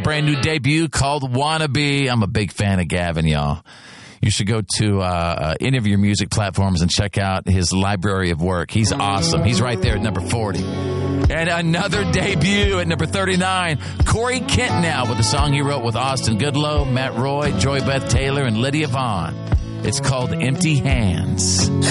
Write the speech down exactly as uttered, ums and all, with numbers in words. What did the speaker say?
brand new debut called Wannabe. I'm a big fan of Gavin, y'all. You should go to uh, any of your music platforms and check out his library of work. He's awesome. He's right there at number forty. And another debut at number thirty-nine, Corey Kent now with a song he wrote with Austin Goodloe, Matt Roy, Joy Beth Taylor, and Lydia Vaughn. It's called Empty Hands.